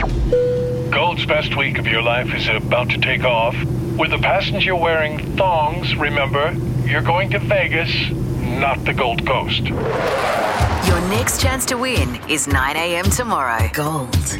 Gold's best week of your life is about to take off. With the passenger wearing thongs, remember, you're going to Vegas, not the Gold Coast. Your next chance to win is 9 a.m. tomorrow. Gold